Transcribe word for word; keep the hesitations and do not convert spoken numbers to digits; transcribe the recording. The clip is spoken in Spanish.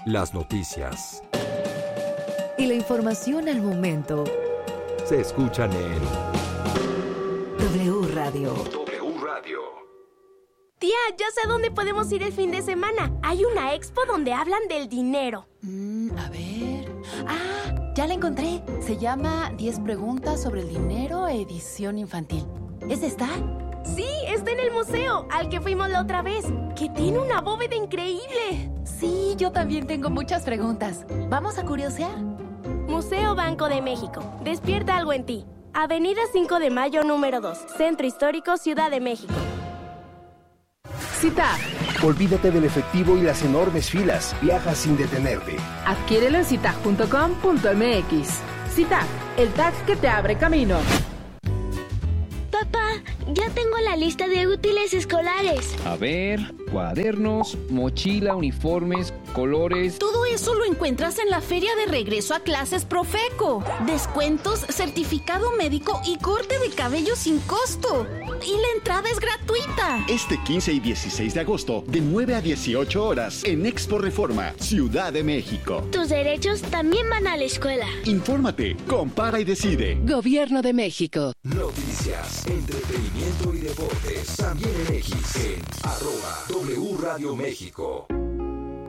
Las noticias y la información al momento se escuchan en W Radio. W Radio. Tía, ya sé a dónde podemos ir el fin de semana. Hay una expo donde hablan del dinero. Mm, a ver... ¡Ah! Ya la encontré. Se llama diez preguntas sobre el dinero, edición infantil. ¿Es esta? Sí, está en el museo, al que fuimos la otra vez, que tiene una bóveda increíble. Sí, yo también tengo muchas preguntas. ¿Vamos a curiosear? Museo Banco de México. Despierta algo en ti. Avenida cinco de Mayo, número dos. Centro Histórico, Ciudad de México. Cita. Olvídate del efectivo y las enormes filas. Viaja sin detenerte. Adquiérelo en cita punto com punto m x. Cita, el tag que te abre camino. Papá, ya tengo la lista de útiles escolares. A ver, cuadernos, mochila, uniformes, colores... Todo eso lo encuentras en la feria de regreso a clases Profeco. Descuentos, certificado médico y corte de cabello sin costo. Y la entrada es gratuita. Este quince y dieciséis de agosto, de nueve a dieciocho horas, en Expo Reforma, Ciudad de México. Tus derechos también van a la escuela. Infórmate, compara y decide. Gobierno de México. Noticias, entretenimiento y deportes. También en X, en arroba W Radio México.